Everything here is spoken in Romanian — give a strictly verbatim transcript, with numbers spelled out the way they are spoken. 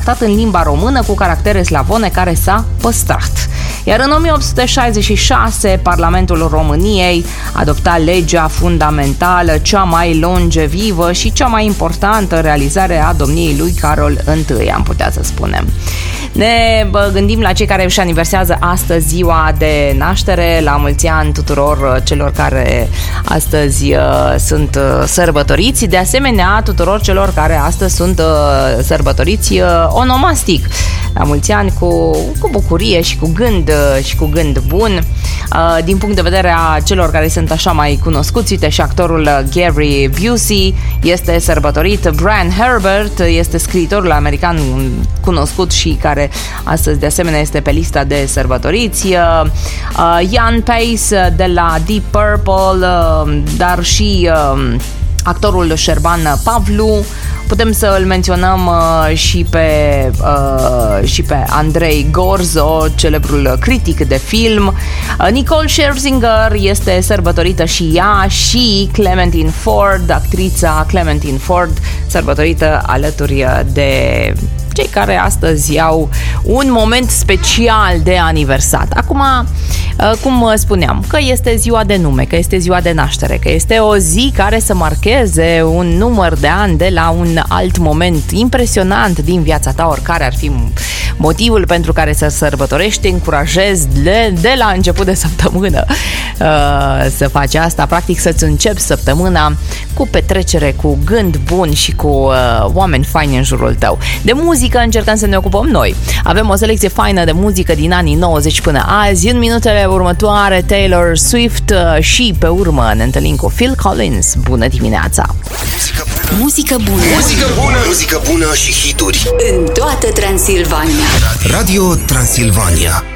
redactat în limba română cu caractere slavone care s-a păstrat. Iar în o mie opt sute șaizeci și șase, Parlamentul României adopta legea fundamentală, cea mai longevivă și cea mai importantă realizare a domniei lui Carol I, am putea să spunem. Ne gândim la cei care își aniversează astăzi ziua de naștere, la mulți ani tuturor celor care astăzi uh, sunt uh, sărbătoriți, de asemenea tuturor celor care astăzi sunt uh, sărbătoriți uh, onomastic. La mulți ani cu, cu bucurie și cu gând uh, și cu gând bun. Uh, din punct de vedere a celor care sunt așa mai cunoscuți, uite, și actorul Gary Busey este sărbătorit, Brian Herbert este scriitorul american cunoscut și care astăzi de asemenea este pe lista de sărbătoriți, uh, uh, Ian Pace de la Deep Purple, uh, dar și uh, actorul Șerban Pavlu. Putem să îl menționăm uh, și pe uh, și pe Andrei Gorzo, celebrul critic de film. Uh, Nicole Scherzinger este sărbătorită și ea, și Clementine Ford, actrița Clementine Ford, sărbătorită alături de cei care astăzi au un moment special de aniversat. Acum, cum spuneam, că este ziua de nume, că este ziua de naștere, că este o zi care să marcheze un număr de ani de la un alt moment impresionant din viața ta, oricare ar fi motivul pentru care să sărbătorești, te încurajez de, de la început de săptămână uh, să faci asta, practic să-ți începi săptămâna cu petrecere, cu gând bun și cu uh, oameni faini în jurul tău. De muzică încercăm să ne ocupăm noi. Avem o selecție faină de muzică din anii nouăzeci până azi. În minutele următoare Taylor Swift uh, și pe urmă ne întâlnim cu Phil Collins. Bună dimineața! Muzică bună! Muzică bună! Muzică bună și hituri în toată Transilvania. Radio Transilvania.